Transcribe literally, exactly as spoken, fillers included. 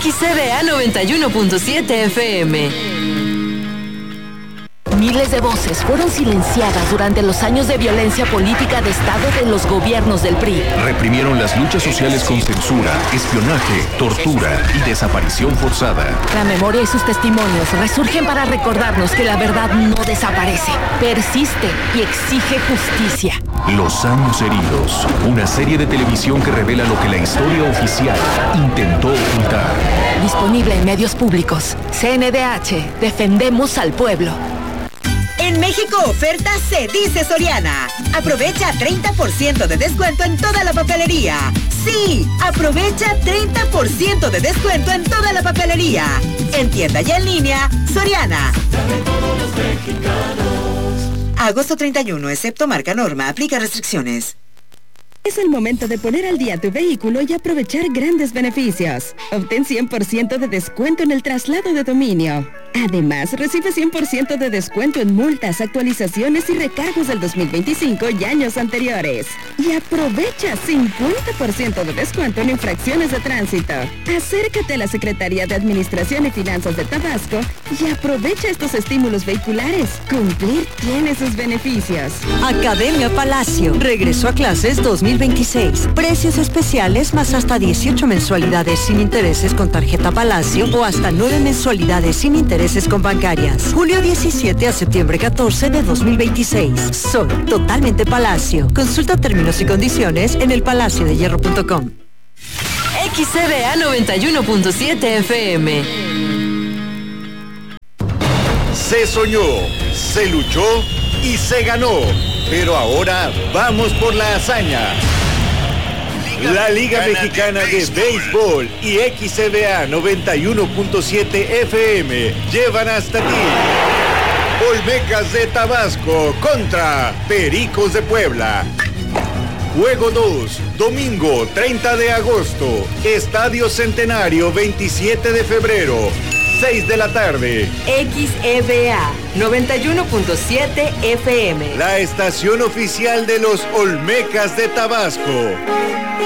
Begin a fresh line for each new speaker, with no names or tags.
X C B A noventa y uno punto siete F M.
Miles de voces fueron silenciadas durante los años de violencia política de Estado de los gobiernos del P R I.
Reprimieron las luchas sociales con censura, espionaje, tortura y desaparición forzada.
La memoria y sus testimonios resurgen para recordarnos que la verdad no desaparece, persiste y exige justicia.
Los años heridos, una serie de televisión que revela lo que la historia oficial intentó ocultar.
Disponible en medios públicos. C N D H, defendemos al pueblo.
En México oferta se dice Soriana. Aprovecha treinta por ciento de descuento en toda la papelería. Sí, aprovecha treinta por ciento de descuento en toda la papelería. En tienda y en línea, Soriana. Agosto treinta y uno, excepto marca Norma, aplica restricciones.
Es el momento de poner al día tu vehículo y aprovechar grandes beneficios. Obtén cien por ciento de descuento en el traslado de dominio. Además, recibe cien por ciento de descuento en multas, actualizaciones y recargos del dos mil veinticinco y años anteriores. Y aprovecha cincuenta por ciento de descuento en infracciones de tránsito. Acércate a la Secretaría de Administración y Finanzas de Tabasco y aprovecha estos estímulos vehiculares. Cumplir tiene sus beneficios.
Academia Palacio. Regreso a clases dos mil veintiséis. Precios especiales más hasta dieciocho mensualidades sin intereses con tarjeta Palacio o hasta nueve mensualidades sin intereses con bancarias. Julio diecisiete a septiembre catorce de dos mil veintiséis. Son totalmente Palacio. Consulta términos y condiciones en el palacio de hierro punto com.
X C B A noventa y uno punto siete F M.
Se soñó, se luchó y se ganó. Pero ahora vamos por la hazaña. La Liga Mexicana de Béisbol y X C B A noventa y uno punto siete F M llevan hasta ti Olmecas de Tabasco contra Pericos de Puebla. Juego dos, domingo treinta de agosto, Estadio Centenario veintisiete de febrero, seis de la tarde.
X E B A noventa y uno punto siete F M.
La estación oficial de los Olmecas de Tabasco.